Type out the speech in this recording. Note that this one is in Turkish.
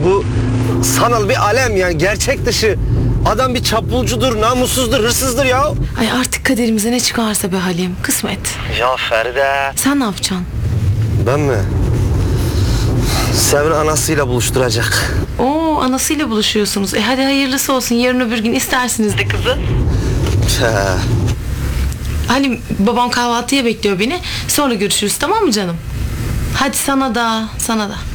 Bu sanal bir alem yani, gerçek dışı. Adam bir çapulcudur, namussuzdur, hırsızdır ya. Ay artık kaderimize ne çıkarsa be Halim. Kısmet. Ya Feride. Sen ne yapacaksın? Ben mi? Sevin anasıyla buluşturacak. Oo, anasıyla buluşuyorsunuz. Hadi hayırlısı olsun. Yarın öbür gün istersiniz de kızı. Halim, babam kahvaltıya bekliyor beni. Sonra görüşürüz, tamam mı canım? Hadi sana da, sana da.